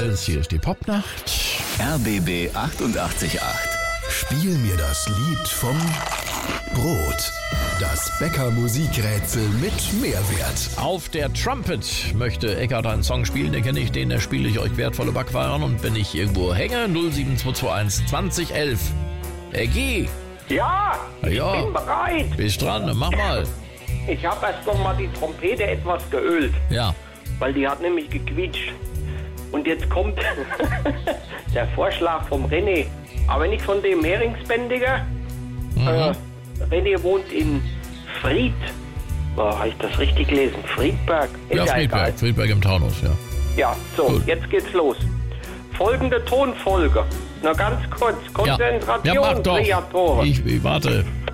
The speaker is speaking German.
Neues. Hier ist die Popnacht. RBB 88.8. Spiel mir das Lied vom Brot. Das Bäcker-Musikrätsel mit Mehrwert. Auf der Trumpet möchte Eckart einen Song spielen, den kenne ich, den spiele ich euch wertvolle Backwaren. Und wenn ich irgendwo hänge, 07221 2011. Eggy! Ja, ich Ja. bin bereit. Bist dran, mach mal. Ich habe erst noch mal die Trompete etwas geölt, Ja. weil die hat nämlich gequietscht. Und jetzt kommt der Vorschlag vom René, aber nicht von dem Heringsbändiger. René wohnt in Fried. Habe ich das richtig gelesen? Friedberg? Ist Ja, egal. Friedberg im Taunus, ja. Ja, so, Gut. jetzt geht's los. Folgende Tonfolge. Nur ganz kurz. Konzentration, Ja, mach doch. Kreatoren. Ich warte.